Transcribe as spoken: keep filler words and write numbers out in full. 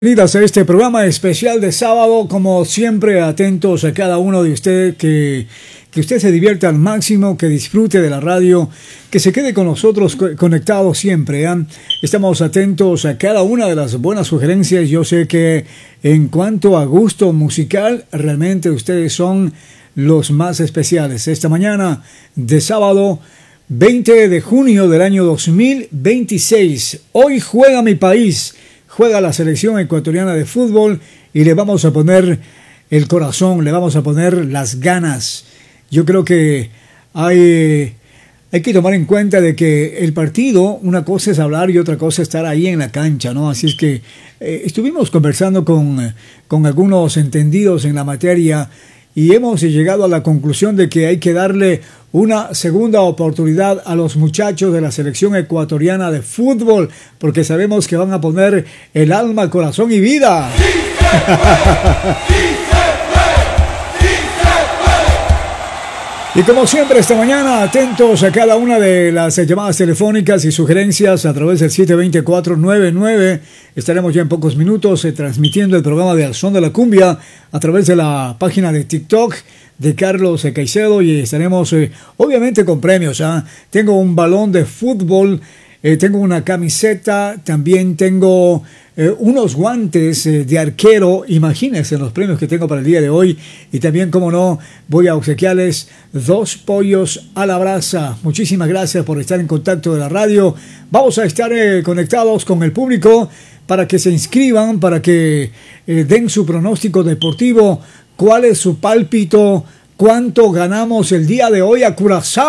Bienvenidas a este programa especial de sábado, como siempre atentos a cada uno de ustedes, que, que usted se divierta al máximo, que disfrute de la radio, que se quede con nosotros conectado siempre, ¿eh? Estamos atentos a cada una de las buenas sugerencias. Yo sé que en cuanto a gusto musical, realmente ustedes son los más especiales. Esta mañana de sábado veinte de junio del año dos mil veintiséis, hoy juega mi país. Juega la selección ecuatoriana de fútbol y le vamos a poner el corazón, le vamos a poner las ganas. Yo creo que hay, hay que tomar en cuenta de que el partido, una cosa es hablar y otra cosa es estar ahí en la cancha, ¿no? Así es que eh, estuvimos conversando con, con algunos entendidos en la materia y hemos llegado a la conclusión de que hay que darle una segunda oportunidad a los muchachos de la selección ecuatoriana de fútbol, porque sabemos que van a poner el alma, corazón y vida. ¡Sí se puede! ¡Sí se puede! ¡Sí se puede! Y como siempre esta mañana, atentos a cada una de las llamadas telefónicas y sugerencias a través del siete dos cuatro nueve nueve. Estaremos ya en pocos minutos eh, transmitiendo el programa de Al Son de la Cumbia a través de la página de TikTok de Carlos Caicedo, y estaremos eh, obviamente con premios. ¿eh? Tengo un balón de fútbol, eh, tengo una camiseta, también tengo eh, unos guantes eh, de arquero. Imagínense los premios que tengo para el día de hoy, y también, como no, voy a obsequiarles dos pollos a la brasa. Muchísimas gracias por estar en contacto de la radio. Vamos a estar eh, conectados con el público para que se inscriban, para que eh, den su pronóstico deportivo. ¿Cuál es su pálpito? ¿Cuánto ganamos el día de hoy a Curazao?